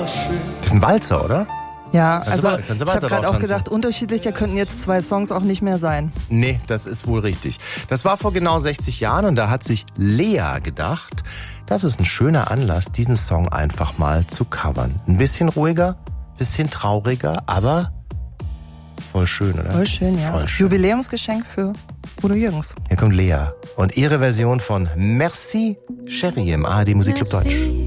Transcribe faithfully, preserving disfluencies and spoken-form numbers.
Das ist ein Walzer, oder? Ja, Kannst du also mal- kannst du ich habe Walzer gerade auch drauf gedacht, tanzen? unterschiedlicher könnten jetzt zwei Songs auch nicht mehr sein. Nee, das ist wohl richtig. Das war vor genau sechzig Jahren und da hat sich Lea gedacht, das ist ein schöner Anlass, diesen Song einfach mal zu covern. Ein bisschen ruhiger, bisschen trauriger, aber voll schön, oder? Voll schön, ja. Voll schön. Jubiläumsgeschenk für Udo Jürgens. Hier kommt Lea und ihre Version von Merci Chérie im A R D Musikclub Deutsch.